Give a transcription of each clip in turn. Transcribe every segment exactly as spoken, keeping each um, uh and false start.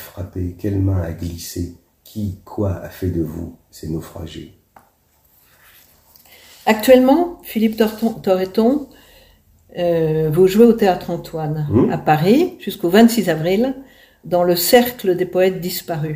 frappé, quelle main a glissé, qui, quoi a fait de vous ces naufragés? Actuellement, Philippe Torreton, euh, vous jouez au Théâtre Antoine mmh. à Paris jusqu'au vingt-six avril dans le Cercle des poètes disparus.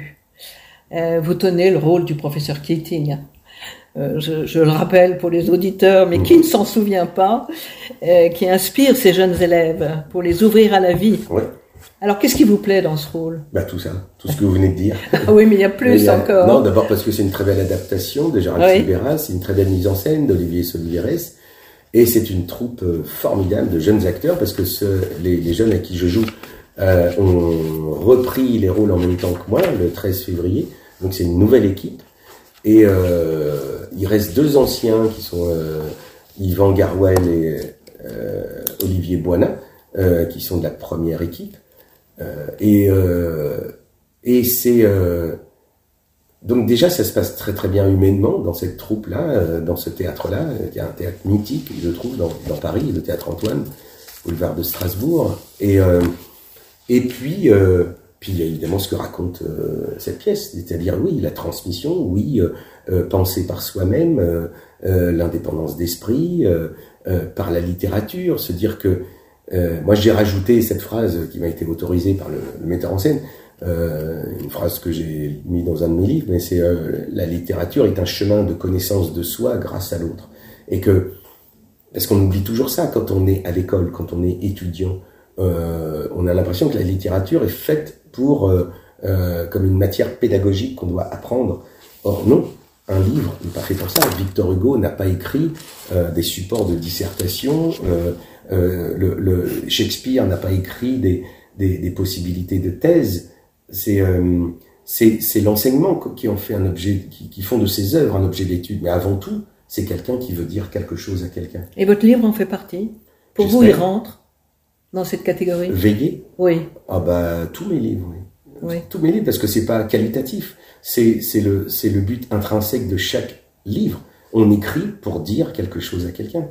Euh, vous tenez le rôle du professeur Keating. Euh, je, je le rappelle pour les auditeurs, mais mmh. qui ne s'en souvient pas, euh, qui inspire ces jeunes élèves pour les ouvrir à la vie. Ouais. Alors, qu'est-ce qui vous plaît dans ce rôle? Bah, tout ça, tout ce que vous venez de dire. Ah oui, mais il y a plus il y a... encore. Non, d'abord parce que c'est une très belle adaptation de Gérald oui. Silveira, c'est une très belle mise en scène d'Olivier Soliveres, et c'est une troupe formidable de jeunes acteurs, parce que ce, les, les jeunes à qui je joue euh, ont repris les rôles en même temps que moi, le treize février, donc c'est une nouvelle équipe, et euh, il reste deux anciens qui sont euh, Yvan Garwell et euh, Olivier Boina, euh, qui sont de la première équipe. Euh, et euh, et c'est euh, donc déjà ça se passe très très bien humainement dans cette troupe là, euh, dans ce théâtre là, qui est un théâtre mythique je trouve dans, dans Paris, le théâtre Antoine, boulevard de Strasbourg, et euh, et puis euh, puis il y a évidemment ce que raconte euh, cette pièce, c'est-à-dire oui la transmission, oui euh, euh, penser par soi-même, euh, euh, l'indépendance d'esprit, euh, euh, par la littérature, se dire que Euh, moi, j'ai rajouté cette phrase qui m'a été autorisée par le, le metteur en scène, euh, une phrase que j'ai mis dans un de mes livres, mais c'est euh, la littérature est un chemin de connaissance de soi grâce à l'autre. Et que, parce qu'on oublie toujours ça quand on est à l'école, quand on est étudiant, euh, on a l'impression que la littérature est faite pour, euh, euh, comme une matière pédagogique qu'on doit apprendre. Or non. Un livre n'est pas fait pour ça. Victor Hugo n'a pas écrit euh, des supports de dissertation. Euh, euh, le, le Shakespeare n'a pas écrit des, des, des possibilités de thèse. C'est euh, c'est, c'est l'enseignement qui en fait un objet, qui, qui font de ses œuvres un objet d'étude. Mais avant tout, c'est quelqu'un qui veut dire quelque chose à quelqu'un. Et votre livre en fait partie? Pour J'espère. Vous, il rentre dans cette catégorie? Veiller? Oui. Ah bah tous mes livres, oui. Oui. Tous mes livres, parce que c'est pas qualitatif. C'est, c'est, le, c'est le but intrinsèque de chaque livre. On écrit pour dire quelque chose à quelqu'un.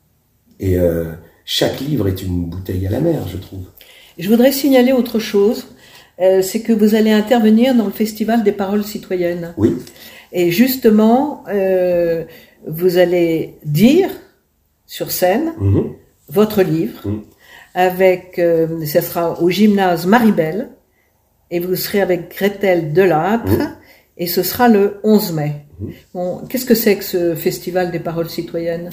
Et euh, chaque livre est une bouteille à la mer, je trouve. Je voudrais signaler autre chose, euh, c'est que vous allez intervenir dans le Festival des paroles citoyennes. Oui. Et justement, euh, vous allez dire sur scène mmh. votre livre, mmh. avec, euh, ça sera au gymnase Maribel, et vous serez avec Gretel Delattre, mmh. et ce sera le onze mai. Mmh. Bon, qu'est-ce que c'est que ce festival des paroles citoyennes?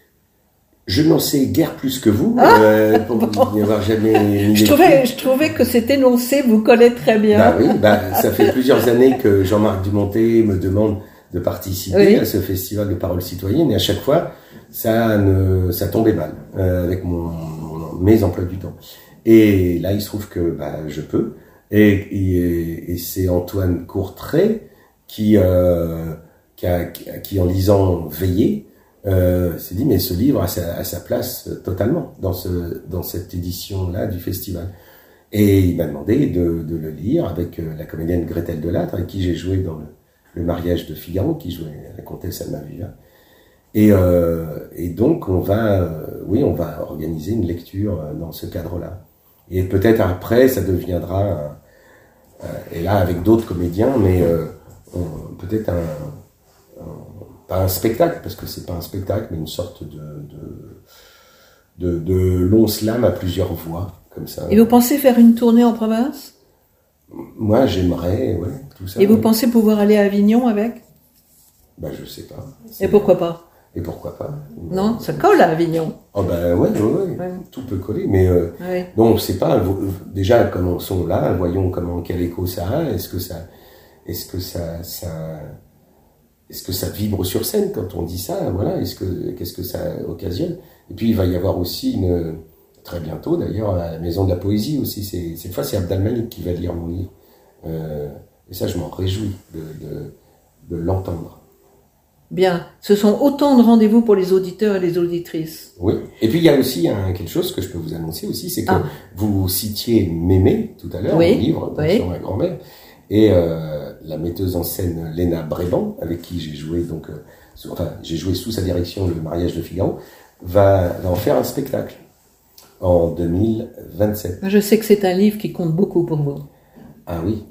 Je n'en sais guère plus que vous, ah euh, pour bon. n'y avoir jamais... Je trouvais, je trouvais que cet énoncé vous collait très bien. Bah oui, bah, ça fait plusieurs années que Jean-Marc Dumonté me demande de participer oui. à ce festival de paroles citoyennes, et à chaque fois, ça, ne, ça tombait mal euh, avec mon, mon, mes emplois du temps. Et là, il se trouve que bah, je peux. Et, et, et c'est Antoine Courtrai qui, euh, qui, a, qui, en lisant Veiller, euh, s'est dit mais ce livre a sa, a sa place totalement dans, ce, dans cette édition-là du festival. Et il m'a demandé de, de le lire avec la comédienne Gretel Delattre, avec qui j'ai joué dans le, le mariage de Figaro, qui jouait la comtesse Alma Viva. Et, euh, et donc on va, euh, oui, on va organiser une lecture dans ce cadre-là. Et peut-être après, ça deviendra, un, euh, et là avec d'autres comédiens, mais euh, on, peut-être un, un, pas un spectacle, parce que c'est pas un spectacle, mais une sorte de, de, de, de long slam à plusieurs voix, comme ça. Et vous pensez faire une tournée en province? Moi, j'aimerais, ouais, tout ça. Et vous ouais. pensez pouvoir aller à Avignon avec? Ben, je sais pas. Et pourquoi pas? Et pourquoi pas? Non, ça colle à Avignon. Oh ben ouais, ouais, ouais, ouais. Tout peut coller, mais euh, ouais. non, c'est pas. Déjà, commençons là, voyons comment quel écho ça a. Est-ce que ça, est-ce que ça, ça, est-ce que ça vibre sur scène quand on dit ça? Voilà. Est-ce que qu'est-ce que ça occasionne? Et puis il va y avoir aussi une très bientôt d'ailleurs à la Maison de la Poésie aussi. C'est cette fois c'est Abdelmalik qui va lire mon livre. Euh, et ça, je m'en réjouis de, de, de l'entendre. Bien, ce sont autant de rendez-vous pour les auditeurs et les auditrices. Oui, et puis il y a aussi un, quelque chose que je peux vous annoncer aussi, c'est que ah. vous citiez Mémé tout à l'heure, oui. le livre oui. sur ma grand-mère, et euh, la metteuse en scène Léna Bréban, avec qui j'ai joué donc, euh, sous, enfin j'ai joué sous sa direction le mariage de Figaro, va, va en faire un spectacle en deux mille vingt-sept. Je sais que c'est un livre qui compte beaucoup pour vous. Ah oui,